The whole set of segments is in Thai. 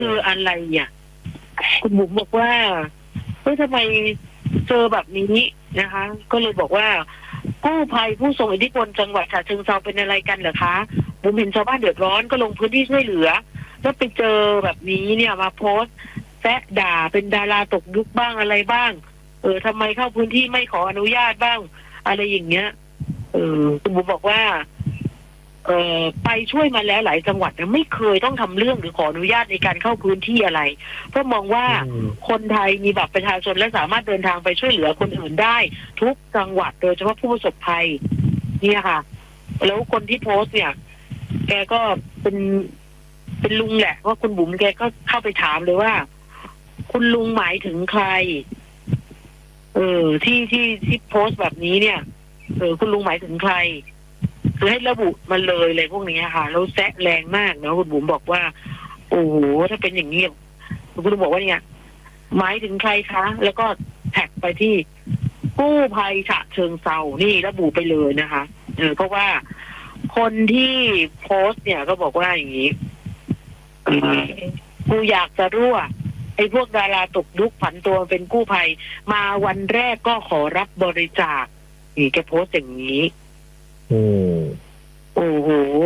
คืออะไรอ่ะคุณบุ๋มบอกว่าเฮ้ยทำไมเจอแบบนี้นะคะ ก็เลยบอกว่ากู้ภัยผู้ทรงอิทธิพลจังหวัดฉะเชิงเทราเป็นอะไรกันเหรอคะบุ๋มเห็นชาวบ้านเดือดร้อนก็ลงพื้นที่ช่วยเหลือแล้วไปเจอแบบนี้เนี่ยมาโพสต์แซะด่าเป็นดาราตกยุคบ้างอะไรบ้างทำไมเข้าพื้นที่ไม่ขออนุญาตบ้างอะไรอย่างเงี้ยคุณบุ๋มบอกว่าไปช่วยมาแล้วหลายจังหวัดนะไม่เคยต้องทำเรื่องหรือขออนุญาตในการเข้าพื้นที่อะไรเพราะมองว่าคนไทยมีบัตรประชาชนและสามารถเดินทางไปช่วยเหลือคนอื่นได้ทุกจังหวัดโดยเฉพาะผู้ประสบภัยเนี่ยค่ะแล้วคนที่โพสต์เนี่ยแกก็เป็นลุงแหละว่าคุณบุ๋มแกก็เข้าไปถามเลยว่าคุณลุงหมายถึงใครที่โพสต์แบบนี้เนี่ยคุณลุงหมายถึงใครคือให้ระบุมาเลยพวกนี้ค่ะแล้วแซะแรงมากนะคุณบุ๋มบอกว่าโอ้โหถ้าเป็นอย่างนี้คุณลุงบอกว่าเนี่ยหมายถึงใครคะแล้วก็แท็กไปที่กู้ภัยฉะเชิงเทรานี่ระบุไปเลยนะคะเพราะว่าคนที่โพสต์เนี่ยก็บอกว่าอย่างนี้กูอยากจะรั่วไอ้พวกดาราตกยุคผันตัวเป็นกู้ภัยมาวันแรกก็ขอรับบริจาคนี่แกโพสต์อย่างนี้โอ้โห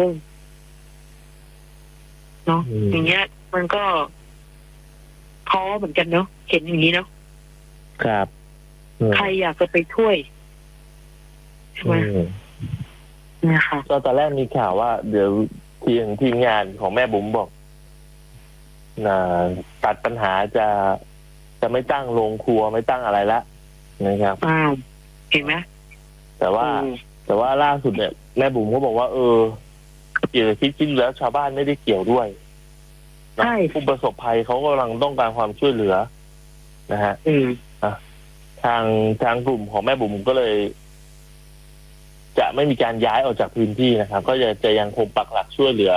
เนาะอย่างเงี้ยมันก็ท้อเหมือนกันเนาะเห็นอย่างนี้เนาะครับใครอยากจะไปช่วยใช่ไหมเนี่ยค่ะตอนแรกมีข่าวว่าเดี๋ยวทีมงานของแม่บุ๋มบอกตัดปัญหาจะไม่ตั้งโรงครัวไม่ตั้งอะไรละนะครับเห็นไหมแต่ว่าล่าสุดเนี่ยแม่บุ๋มก็บอกว่าเกี่ยวกับคิดแล้วชาวบ้านไม่ได้เกี่ยวด้วยใช่ผู้ประสบภัยเขากำลังต้องการความช่วยเหลือนะฮะทางกลุ่มของแม่บุ๋มก็เลย จะไม่มีการย้ายออกจากพื้นที่นะครับก็จะยังคงปักหลักช่วยเหลือ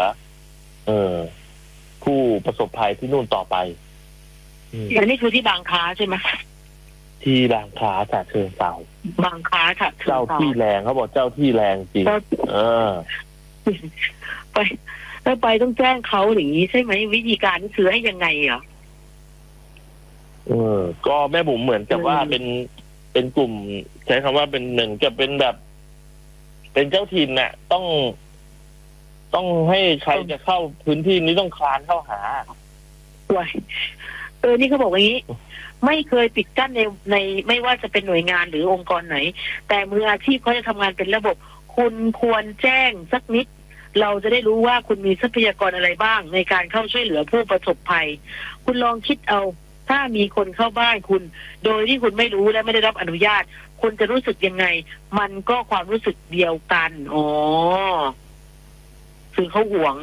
ผู้ประสบภัยที่นู่นต่อไปอันนี้คือที่บางคล้าใช่ไหมที่บางคล้าฉะเชิงเทราบางคล้าฉะเชิงเทราเจ้าที่แรงเขาบอกเจ้าที่แรงจริงไปแล้วไปต้องแจ้งเขาอย่างนี้ใช่ไหมวิธีการนี่คือให้ยังไงอ่ะก็แม่บุ๋มเหมือนกับว่าเป็นกลุ่มใช้คำว่าเป็นหนึ่งจะเป็นแบบเป็นเจ้าถิ่นน่ะต้องให้ใครจะเข้าพื้นที่นี้ต้องคลานเข้าหาว้ยนี่เขาบอกอย่างนี้ไม่เคยปิดกั้นในไม่ว่าจะเป็นหน่วยงานหรือองค์กรไหนแต่มืออาชีพเขาจะทำงานเป็นระบบคุณควรแจ้งสักนิดเราจะได้รู้ว่าคุณมีทรัพยากรอะไรบ้างในการเข้าช่วยเหลือผู้ประสบภัยคุณลองคิดเอาถ้ามีคนเข้าบ้านคุณโดยที่คุณไม่รู้และไม่ได้รับอนุญาตคุณจะรู้สึกยังไงมันก็ความรู้สึกเดียวกันคือเขาหวง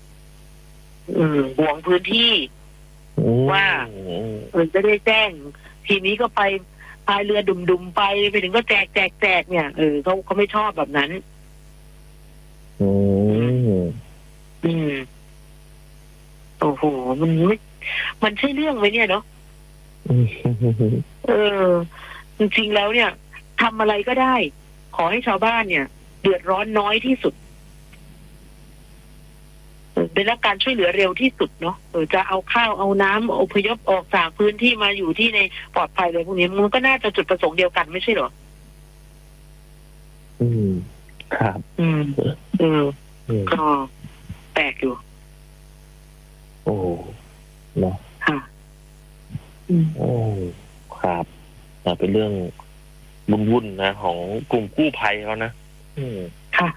พื้นที่ว่าจะได้แจ้งทีนี้ก็ไปพายเรือดุมๆไปถึงก็แจกเนี่ยเขาไม่ชอบแบบนั้นโอ้โหมันใช่เรื่องไหมเนี่ยเนาะจริงๆแล้วเนี่ยทำอะไรก็ได้ขอให้ชาวบ้านเนี่ยเดือดร้อนน้อยที่สุดได้รับการช่วยเหลือเร็วที่สุดเนาะจะเอาข้าวเอาน้ำอพยพออกจากพื้นที่มาอยู่ที่ในปลอดภัยเลยพวกนี้มันก็น่าจะจุดประสงค์เดียวกันไม่ใช่เหรอครับก็แปลกอยู่เนาะค่ะครับเป็นเรื่องวุ่นๆนะของกลุ่มกู้ภัยเขานะค่ะ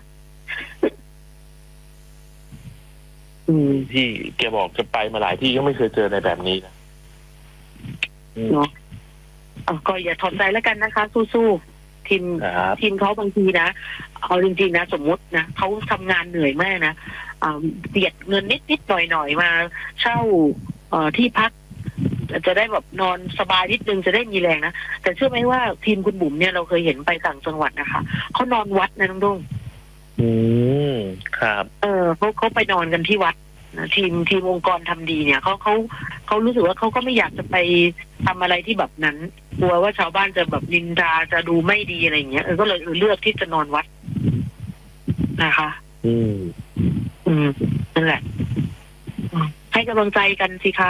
ที่แกบอกจะไปมาหลายที่ก็ไม่เคยเจอในแบบนี้นะเนาะก็อย่าถอดใจแล้วกันนะคะสู้ๆทีมเขาบางทีนะเอาจริงๆนะสมมตินะเขาทำงานเหนื่อยมากนะเบียดเงินนิดๆหน่อยๆมาเช่าที่พักจะได้แบบนอนสบายนิดนึงจะได้มีแรงนะแต่เชื่อไหมว่าทีมคุณบุ๋มเนี่ยเราเคยเห็นไปต่างจังหวัดนะคะเขานอนวัดนะน้องดุ้งครับเขาไปนอนกันที่วัดนะทีมองค์กรทำดีเนี่ยเขารู้สึกว่าเขาก็ไม่อยากจะไปทำอะไรที่แบบนั้นกลัวว่าชาวบ้านจะแบบนินทาจะดูไม่ดีอะไรอย่างเงี้ยก็เลยเลือกที่จะนอนวัดนะคะนั่นแหละให้ให้กำลังใจกันสิคะ